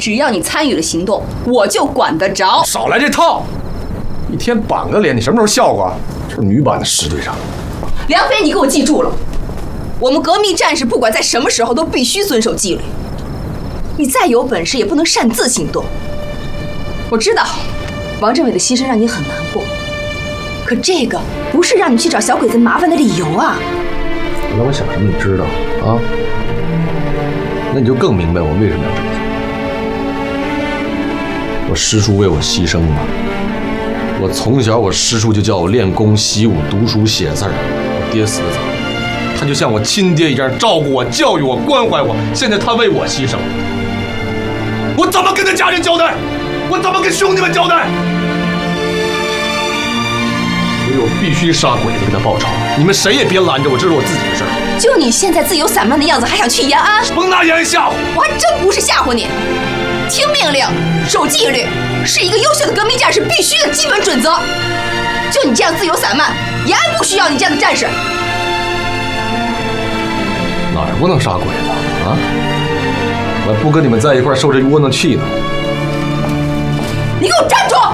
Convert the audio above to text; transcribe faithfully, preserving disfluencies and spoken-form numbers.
只要你参与了行动，我就管得着。 少来这套！一天板个脸，你什么时候笑过？这是女版的石队长。 梁飞，你给我记住了，我们革命战士不管在什么时候都必须遵守纪律。你再有本事也不能擅自行动。我知道，王政委的牺牲让你很难过，可这个不是让你去找小鬼子麻烦的理由啊！ 原来我想什么你知道啊？那你就更明白我为什么要这么做。我师叔为我牺牲了，我从小我师叔就叫我练功习武、读书写字儿。我爹死得早，他就像我亲爹一样照顾我、教育我、关怀我。现在他为我牺牲，我怎么跟他家人交代？我怎么跟兄弟们交代？所以我必须杀鬼子给他报仇。你们谁也别拦着我，这是我自己的事儿。 就你现在自由散漫的样子，还想去延安？ 甭拿延安吓唬我！我还真不是吓唬你。听命令，守纪律，是一个优秀的革命战士必须的基本准则。就你这样自由散漫，延安不需要你这样的战士。 哪儿不能杀鬼子啊？我还不跟你们在一块儿受这窝囊气呢。 你给我站住！